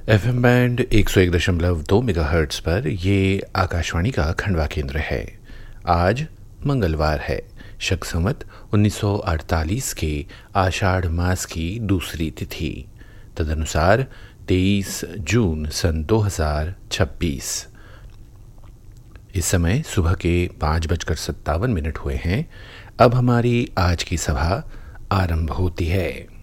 FM band 101.2 megahertz पर ये आकाशवाणी का खंडवा केंद्र है। आज मंगलवार है, शक संवत 1948 के आषाढ़ मास की दूसरी तिथि, तदनुसार 23 जून सन 2026। इस समय सुबह के 5:57 हुए हैं। अब हमारी आज की सभा आरंभ होती है।